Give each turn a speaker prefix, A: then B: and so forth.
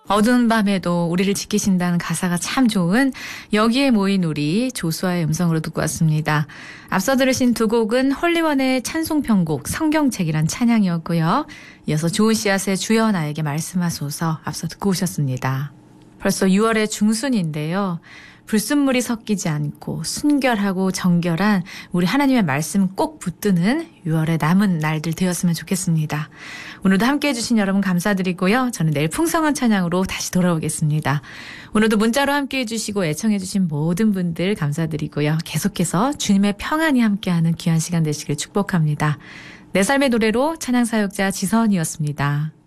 A: 어두운 밤에도 우리를 지키신다는 가사가 참 좋은 여기에 모인 우리 조수아의 음성으로 듣고 왔습니다. 앞서 들으신 두 곡은 홀리원의 찬송편곡 성경책이란 찬양이었고요. 이어서 좋은 씨앗의 주여 나에게 말씀하소서 앞서 듣고 오셨습니다. 벌써 6월의 중순인데요. 불순물이 섞이지 않고 순결하고 정결한 우리 하나님의 말씀 꼭 붙드는 6월의 남은 날들 되었으면 좋겠습니다. 오늘도 함께해 주신 여러분 감사드리고요. 저는 내일 풍성한 찬양으로 다시 돌아오겠습니다. 오늘도 문자로 함께해 주시고 애청해 주신 모든 분들 감사드리고요. 계속해서 주님의 평안이 함께하는 귀한 시간 되시길 축복합니다. 내 삶의 노래로 찬양사역자 지선이었습니다.